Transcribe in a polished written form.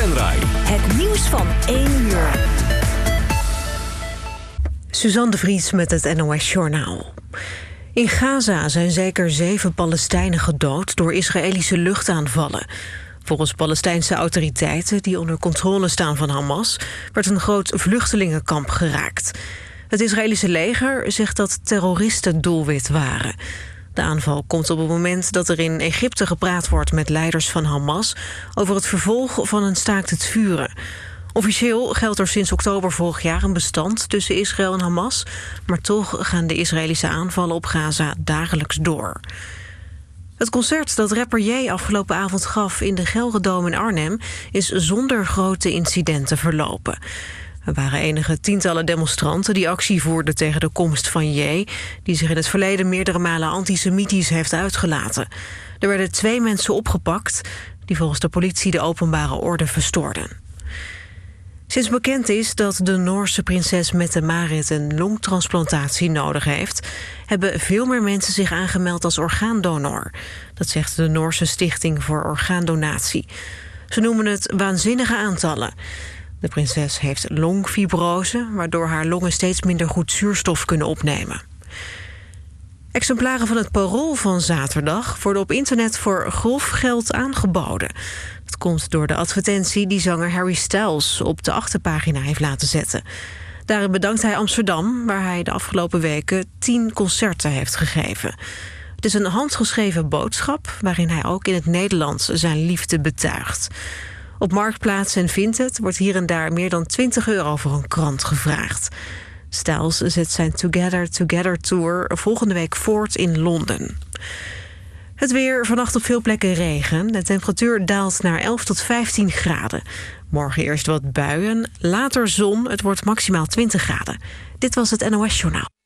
Venray. Het nieuws van 1 uur. Suzanne de Vries met het NOS Journaal. In Gaza zijn zeker 7 Palestijnen gedood door Israëlische luchtaanvallen. Volgens Palestijnse autoriteiten die onder controle staan van Hamas werd een groot vluchtelingenkamp geraakt. Het Israëlische leger zegt dat terroristen doelwit waren. De aanval komt op het moment dat er in Egypte gepraat wordt met leiders van Hamas over het vervolg van een staakt het vuren. Officieel geldt er sinds oktober vorig jaar een bestand tussen Israël en Hamas, maar toch gaan de Israëlische aanvallen op Gaza dagelijks door. Het concert dat rapper J afgelopen avond gaf in de Gelredome in Arnhem is zonder grote incidenten verlopen. Er waren enige tientallen demonstranten die actie voerden tegen de komst van J, die zich in het verleden meerdere malen antisemitisch heeft uitgelaten. Er werden 2 mensen opgepakt die volgens de politie de openbare orde verstoorden. Sinds bekend is dat de Noorse prinses Mette-Marit een longtransplantatie nodig heeft, hebben veel meer mensen zich aangemeld als orgaandonor. Dat zegt de Noorse Stichting voor Orgaandonatie. Ze noemen het waanzinnige aantallen. De prinses heeft longfibrose, waardoor haar longen steeds minder goed zuurstof kunnen opnemen. Exemplaren van het Parool van zaterdag worden op internet voor grof geld aangeboden. Dat komt door de advertentie die zanger Harry Styles op de achterpagina heeft laten zetten. Daarin bedankt hij Amsterdam, waar hij de afgelopen weken 10 concerten heeft gegeven. Het is een handgeschreven boodschap waarin hij ook in het Nederlands zijn liefde betuigt. Op Marktplaats en Vinted wordt hier en daar meer dan €20 voor een krant gevraagd. Styles zet zijn Together Together Tour volgende week voort in Londen. Het weer, vannacht op veel plekken regen. De temperatuur daalt naar 11 tot 15 graden. Morgen eerst wat buien, later zon. Het wordt maximaal 20 graden. Dit was het NOS Journaal.